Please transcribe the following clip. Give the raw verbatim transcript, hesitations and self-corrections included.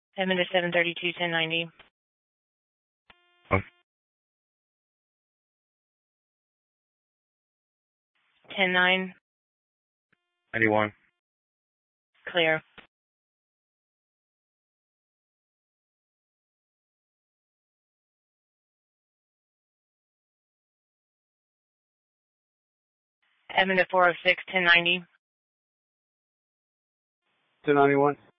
Edmund to seven thirty-two, ten ninety. Oh. ten nine. ninety-one. Clear. Edmund to four oh six, ten ninety. ten ninety-one.